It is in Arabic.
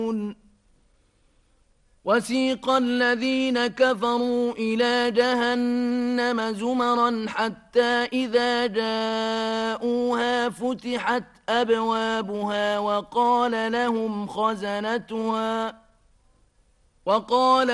وسيق الذين كفروا إلى جهنم زمرا حتى إذا جاءوها فتحت أبوابها وقال